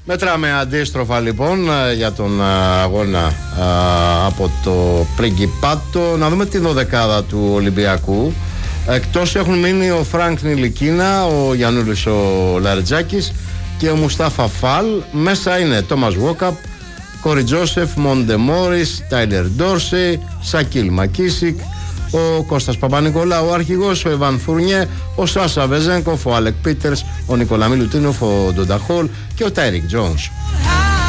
Μετράμε αντίστροφα λοιπόν για τον αγώνα από το Πριγκιπάτο. Να δούμε την δωδεκάδα του Ολυμπιακού. Εκτός έχουν μείνει ο Φρανκ Νιλικίνα, ο Γιαννούλης ο Λαρετζάκης και ο Μουστάφα Φαλ. Μέσα είναι Τόμας Βόκαπ, Κόρι Τζόσεφ, Μόντε Μόρις, Τάιλερ Ντόρσεϊ, Σακίλ Μακίσικ, ο Κώστας Παπα-Νικολάου, ο αρχηγός, ο Ιβάν Φουρνιέ, ο Σάσα Βεζένκοφ, ο Άλεκ Πίτερς, ο Νικολά Μιλουτίνοφ, ο Ντονταχόλ και ο Τάιρικ Τζόνς.